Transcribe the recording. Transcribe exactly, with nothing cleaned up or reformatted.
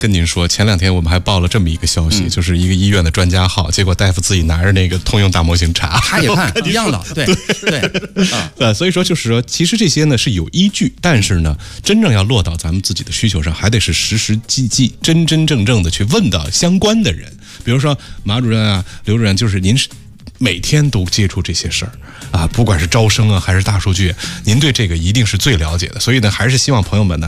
跟您说，前两天我们还报了这么一个消息，嗯、就是一个医院的专家号，结果大夫自己拿着那个通用大模型查， 他也看一样的，对对对啊， 呃，所以说就是说，其实这些呢是有依据，但是呢，真正要落到咱们自己的需求上，还得是实实际际、真真正正的去问到相关的人，比如说马主任啊、刘主任，就是您是每天都接触这些事儿啊，不管是招生啊还是大数据，您对这个一定是最了解的，所以呢，还是希望朋友们呢。